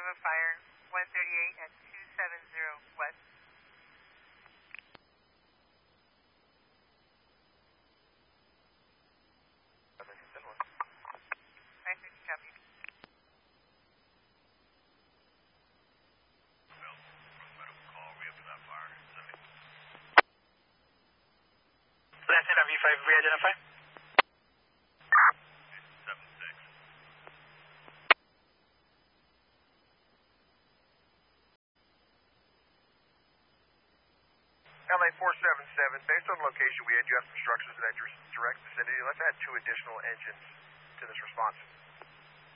a fire, 138 at 270 West. I think you copy. Last NRV5, re-identify. 76. LA 477, based on location, we had just structures in that direct vicinity. Let's add 2 additional engines to this response.